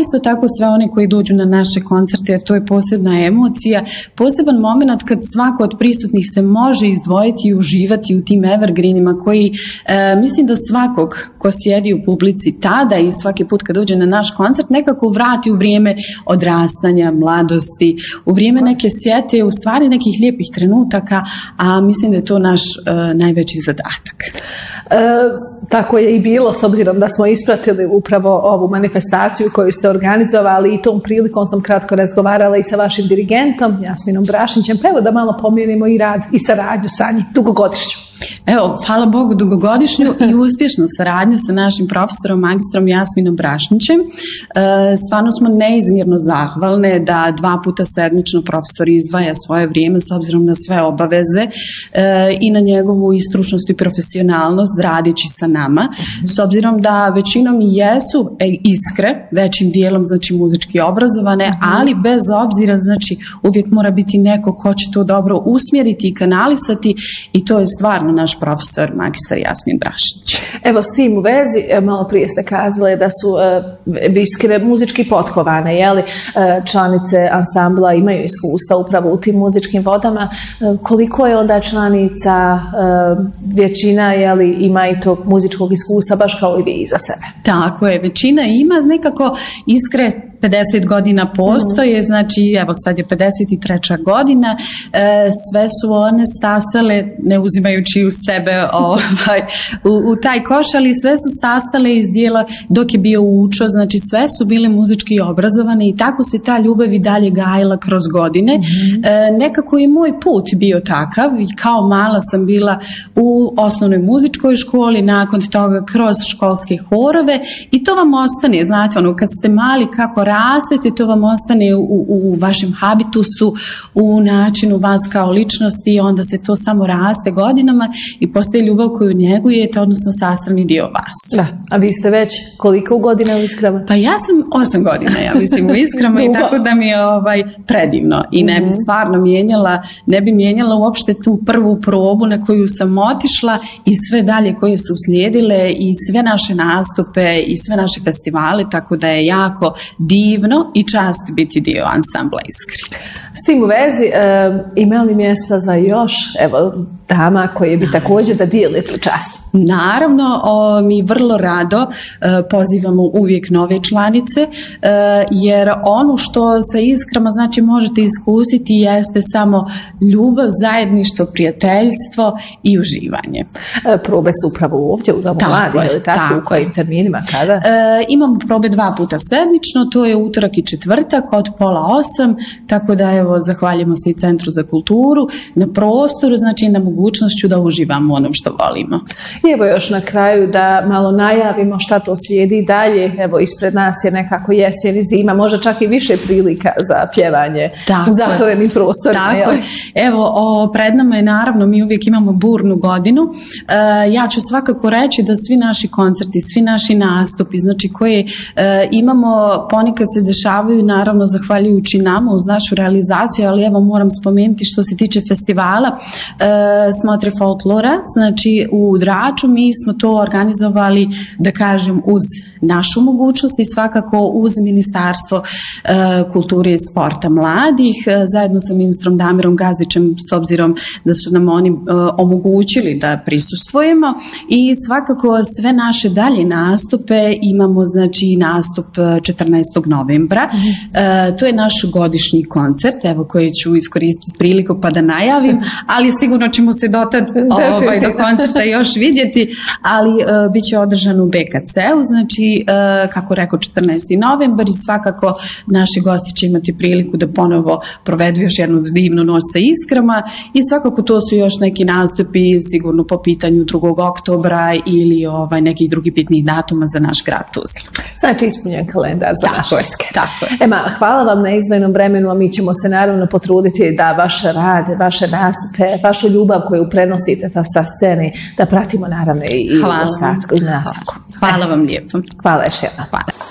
isto tako sve one koji dođu na naše koncerte, jer to je posebna emocija, poseban moment kad svako od prisutnih se može izdvojiti i uživati u tim evergreenima koji mislim da svakog ko sjedi u publici tada i svaki put kad dođe na naš koncert nekako vrati u vrijeme odrastanja, mladosti, u vrijeme neke sjete, u stvari nekih lijepih trenutaka, a mislim da je to naš najveći zadatak. Tako je i bilo, s obzirom da smo ispratili upravo ovu manifestaciju koju ste organizovali i tom prilikom sam kratko razgovarala i sa vašim dirigentom Jasminom Brašnićem, pa evo da malo pomenimo i rad i saradnju sa njim, dugogodišnju. Evo, hvala Bogu, dugogodišnju i uspješnu saradnju sa našim profesorom, magistrom Jasminom Brašnićem. Stvarno smo neizmjerno zahvalne da 2 puta sedmično profesor izdvaja svoje vrijeme s obzirom na sve obaveze i na njegovu i stručnost i profesionalnost radeći sa nama. S obzirom da većinom i jesu iskre, većim dijelom znači muzički obrazovane, ali bez obzira znači uvijek mora biti neko ko će to dobro usmjeriti i kanalisati i to je stvarno naš profesor, magistar Jasmin Brašnić. Evo, s tim u vezi, malo prije ste kazali da su iskre muzički potkovane, jeli? Članice ansambla imaju iskustva upravo u tim muzičkim vodama. Koliko je onda članica, većina, jeli, ima i tog muzičkog iskustva, baš kao i vi iza sebe? Tako je, većina ima nekako iskre 50 godina postoje, znači evo sad je 53. godina, sve su one stasale, ne uzimajući u sebe u taj koš, ali sve su stasale iz dijela dok je bio učo, znači sve su bile muzički obrazovane i tako se ta ljubav i dalje gajila kroz godine. Nekako je moj put bio takav i kao mala sam bila u osnovnoj muzičkoj školi, nakon toga kroz školske horove i to vam ostane, znate, ono, kad ste mali kako rastete, to vam ostane u vašem habitusu, u načinu vas kao ličnosti i onda se to samo raste godinama i postaje ljubav koju njegujete, odnosno sastavni dio vas. Da, a vi ste već koliko godina u Iskrama? Pa ja sam 8 godina, ja mislim, u Iskrama i tako da mi je predivno i ne bi stvarno ne bi mijenjala uopšte tu prvu probu na koju sam otišla i sve dalje koje su slijedile i sve naše nastupe i sve naše festivale, tako da je jako divno i čast biti dio ansambla Iskri. S tim u vezi, ima li mjesta za još, evo, dama koje bi također da dijele tu čast? Naravno, mi vrlo rado pozivamo uvijek nove članice, jer ono što sa Iskrama znači možete iskusiti jeste samo ljubav, zajedništvo, prijateljstvo i uživanje. Probe su upravo ovdje u Domu mladih, ili tako? U kojim terminima, kada? Imamo probe 2 puta sedmično, to je utorak i četvrtak od 7:30, tako da evo zahvaljujemo se i Centru za kulturu na prostoru, znači na mogućnošću da uživamo onom što volimo. I evo još na kraju da malo najavimo šta to slijedi dalje. Evo, ispred nas je nekako jesen i zima, možda čak i više prilika za pjevanje u zatvorenim prostorima. Tako je. Evo, pred nama je naravno, mi uvijek imamo burnu godinu. Ja ću svakako reći da svi naši koncerti, svi naši nastupi, znači koje imamo, ponekad se dešavaju naravno zahvaljujući nama uz našu realizaciju, ali evo moram spomenuti što se tiče festivala Smotre folklora, znači u Draču mi smo to organizovali, da kažem, uz našu mogućnost i svakako uz Ministarstvo kulture i sporta mladih, zajedno sa ministrom Damirom Gazdićem, s obzirom da su nam oni omogućili da prisustvujemo i svakako sve naše dalje nastupe imamo, znači nastup 14. novembra. To je naš godišnji koncert, evo koji ću iskoristiti priliku pa da najavim, ali sigurno ćemo se dotad do koncerta još vidjeti, ali bit će održan u BKC-u, znači kako rekao 14. novembar i svakako naši gosti će imati priliku da ponovo provedu još jednu divnu noć sa Iskrama i svakako to su još neki nastupi sigurno po pitanju 2. oktobra ili nekih drugih bitnih datuma za naš grad Tuzla. Znači ispunjen kalendar za naše Iskre. Tako je. Ema, hvala vam na izdvojenom vremenu, a mi ćemo se naravno potruditi da vaš rad, vaše nastupe, vašu ljubav koju prenosite sa scene, da pratimo naravno i ostatku i nastavku. Hvala vam lijepo. Hvala još jednom. Hvala.